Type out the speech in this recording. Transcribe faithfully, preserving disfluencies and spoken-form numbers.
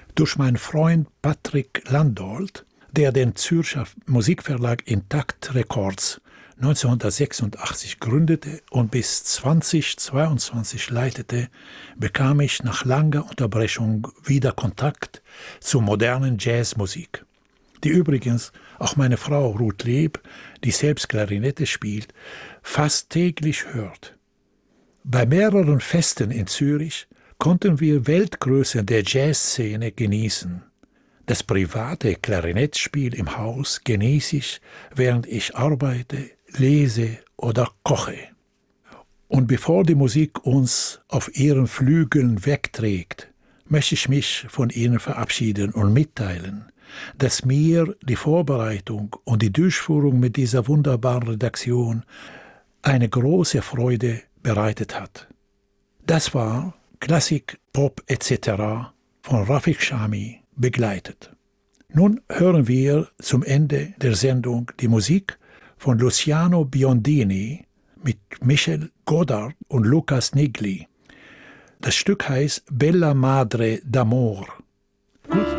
Durch meinen Freund Patrick Landolt, der den Zürcher Musikverlag Intakt Records neunzehnhundertsechsundachtzig gründete und bis zweitausendzweiundzwanzig leitete, bekam ich nach langer Unterbrechung wieder Kontakt zur modernen Jazzmusik, die übrigens auch meine Frau Ruth Leeb, die selbst Klarinette spielt, fast täglich hört. Bei mehreren Festen in Zürich konnten wir Weltgrößen der Jazzszene genießen. Das private Klarinettspiel im Haus genieße ich, während ich arbeite, lese oder koche. Und bevor die Musik uns auf ihren Flügeln wegträgt, möchte ich mich von Ihnen verabschieden und mitteilen, dass mir die Vorbereitung und die Durchführung mit dieser wunderbaren Redaktion eine große Freude bereitet hat. Das war Klassik, Pop et cetera von Rafik Shami begleitet. Nun hören wir zum Ende der Sendung die Musik von Luciano Biondini mit Michel Godard und Lucas Nigli. Das Stück heißt Bella Madre d'Amor. Gut.